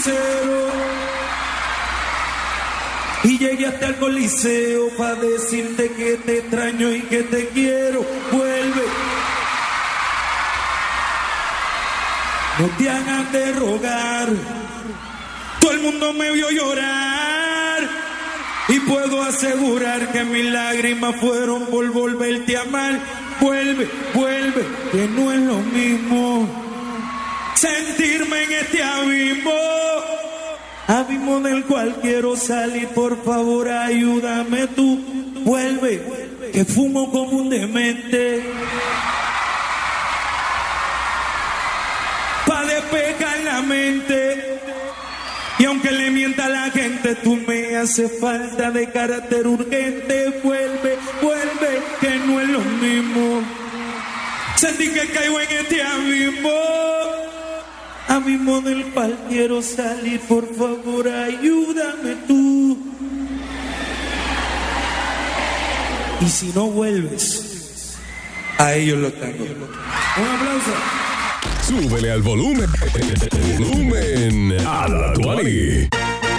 sincero. Y llegué hasta el coliseo para decirte que te extraño y que te quiero. Vuelve. No te hagas de rogar. Todo el mundo me vio llorar. Y puedo asegurar que mis lágrimas fueron por volverte a amar. Vuelve, vuelve, que no es lo mismo sentirme en este abismo. Abismo del cual quiero salir, por favor ayúdame tú. Vuelve, que fumo como un demente pa' despejar la mente. Y aunque le mienta a la gente, tú me haces falta de carácter urgente. Vuelve, vuelve, que no es lo mismo. Sentí que caigo en este abismo. Abismo del cual quiero salir, por favor ayúdame tú. Y si no vuelves, a ellos lo tengo. Un aplauso. Súbele al volumen. Volumen a la Tuani.